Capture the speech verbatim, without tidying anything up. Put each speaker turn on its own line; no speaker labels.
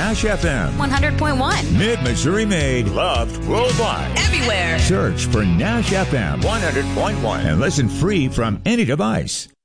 Nash F M.
one hundred point one.
Mid-Missouri made. Loved worldwide.
Everywhere.
Search for Nash F M.
one hundred point one.
And listen free from any device.